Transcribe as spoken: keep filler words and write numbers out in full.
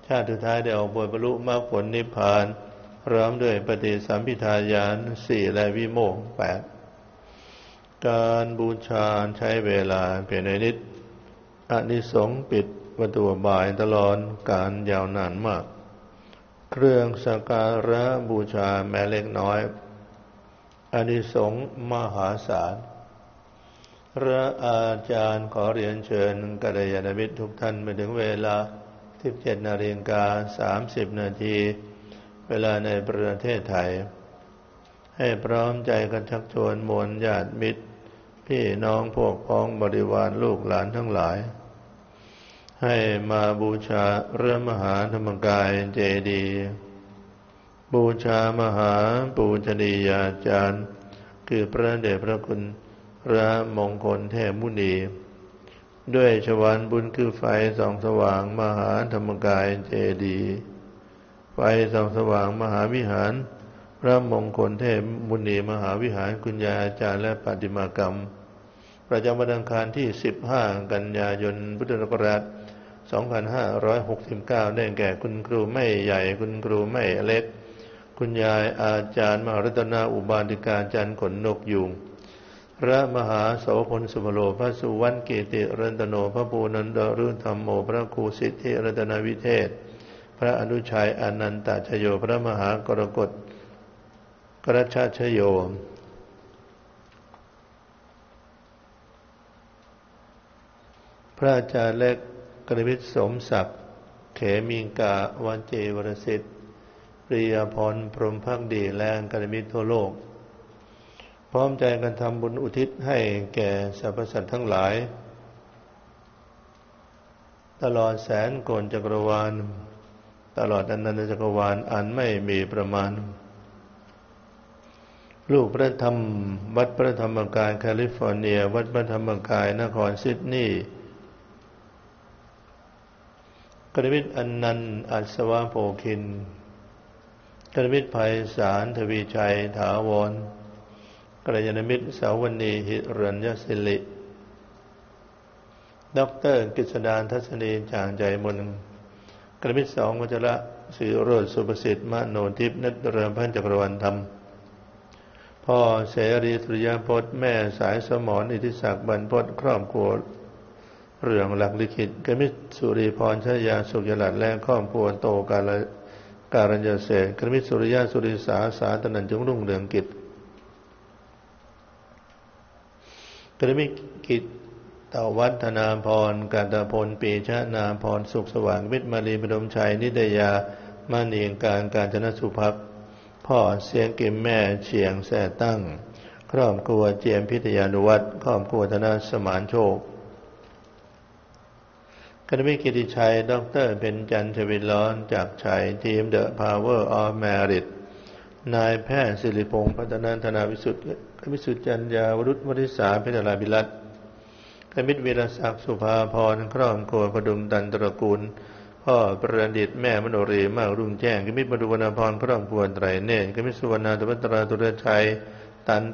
ชาติสุดท้ายได้ออกบวชบรรลุมรรคผลนิพพานพร้อมด้วยปฏิสัมภิทาญาณสี่และวิโมกข์แปดการบูชาใช้เวลาเพียงนิดอานิสงส์ปิดประตูบายตลอดการยาวนานมากเครื่องสักการะบูชาแม้เล็กน้อยอานิสงส์มหาศาลพระอาจารย์ขอเรียนเชิญกัลยาณมิตรทุกท่านไปถึงเวลาสิบเจ็ดนาฬิกาสามสิบนาทีเวลาในประเทศไทยให้พร้อมใจกันชักชวนมวลญาติมิตรพี่น้องพวกพ้องบริวารลูกหลานทั้งหลายให้มาบูชาพระมหาธรรมกายเจดีย์บูชามหาปูชนียาจารย์คือพระเดชพระคุณพระมงคลเทพมุนีด้วยชวาลบุญคือไฟส่องสว่างมหาธรรมกายเจดีย์ไฟส่องสว่างมหาวิหารพระมงคลเทพมุนีมหาวิหารคุณยายอาจารย์และปฏิมากรรมประจำวันอังคารที่สิบห้ากันยายนพุทธศักราชสองพันห้าร้อยหกสิบเก้าได้แก่คุณครูไม่ใหญ่คุณครูไม่เล็กคุณยายอาจารย์มหารัตนาอุบาสิกาจันทร์ขนนกยูงพระมหาโสพลสุภโลพระสุวรรณเกติรัตโนพระปูนันดฤธรรมโมพระครูสิทธิรัตนวิเทศพระอนุชัยอนันตชโยพระมหากรกฎกรชชโยพระอาจารย์เล็กกฤษสมศักดิ์เขมิงกาวันเจวรสิทธิ์ปริยพรพรหมภักดีและกฤษทั่วโลกพร้อมใจกันทำบุญอุทิศให้แก่สรรพสัตว์ทั้งหลายตลอดแสนโกลจักรวาลตลอดอนันตจักรวาลอันไม่มีประมาณลูกพระธรรมวัดพระธรรมกายแคลิฟอร์เนียวัดพระธรรมกายนครซิดนีย์กฤษอนันต์อัศวะโภคินกฤษไพศาลทวีชัยถาวรกัลยาณมิตรสาวณีหิรัญญศิริด็อกเตอร์กฤษดาทัศนีจางใจมนกัลยาณมิตรสองวจระศิโรจน์สุประสิทธิ์มโนทิพย์นัตเริมพันจักรวรรณธรรมพ่อเสรีสุริยพจน์แม่สายสมรอิทธิศักดิ์บรรพตครอบครัวเรื่องหลักลิขิตกัลยาณมิตรสุริพรชยาสุขยลัดและครอบครัวโตกาลการัญญเสนกัลยาณมิตรสุริยะสุริสาสาตนันจงรุ่งเรืองกิจกัลยาณมิตรกิจตวัฒนาพรกาตพลปีชนาพรสุขสว่างมิตรมาลีบดมชัยนิตยามณีการการจนสุภักดิ์พ่อเสียงกิมแม่เฉียงแส่ตั้งครอบครัวเจียมพิทยานุวัฒน์ครอบครัวธนสมานโชคกัลยาณมิตรกิติชัยดรเป็นจันทวิล้อนจากชัยทีม The Power of Merit นายแพทย์ศิริพงษ์พัฒนาธนาวิสุทธิ์วิสุทธิจัญญาวรุษวริษาเพชรลาภิรัตน์กัลยาณมิตรวีรศักดิ์สุภาพรครอบครัวพดุงตันตระกูลพ่อประดิษฐ์แม่มโนรีมากรุ่งแจ้งกัลยาณมิตรมดุวรรณพรครอบครัวไตรเนตรกัลยาณมิตรสุวรรณาตุพัตราตุรชัยตัน